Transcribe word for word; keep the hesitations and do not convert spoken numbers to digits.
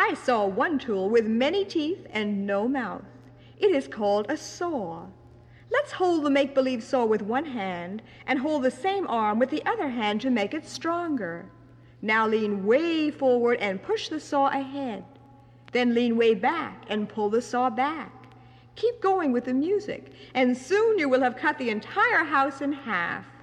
I saw one tool with many teeth and no mouth. It is called a saw. Let's hold the make-believe saw with one hand and hold the same arm with the other hand to make it stronger. Now lean way forward and push the saw ahead. Then lean way back and pull the saw back. Keep going with the music, and soon you will have cut the entire house in half.